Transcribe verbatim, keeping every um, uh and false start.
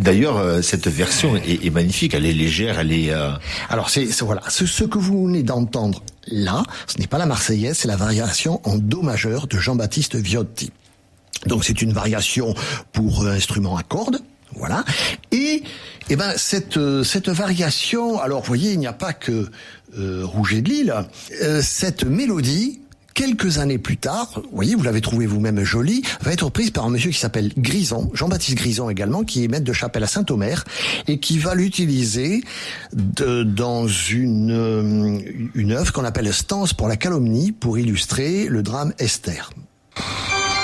D'ailleurs, euh, cette version est, est magnifique, elle est légère, elle est... Euh... Alors, c'est, c'est voilà, ce, ce que vous venez d'entendre là, ce n'est pas la Marseillaise, c'est la variation en Do majeur de Jean-Baptiste Viotti. Donc, c'est une variation pour euh, instrument à cordes. Voilà. Et, eh ben, cette, euh, cette variation, alors, vous voyez, il n'y a pas que euh, Rouget de Lille. Euh, cette mélodie, quelques années plus tard, vous voyez, vous l'avez trouvé vous-même jolie, va être reprise par un monsieur qui s'appelle Grison, Jean-Baptiste Grison également, qui est maître de chapelle à Saint-Omer, et qui va l'utiliser de, dans une, une œuvre qu'on appelle Stance pour la calomnie, pour illustrer le drame Esther.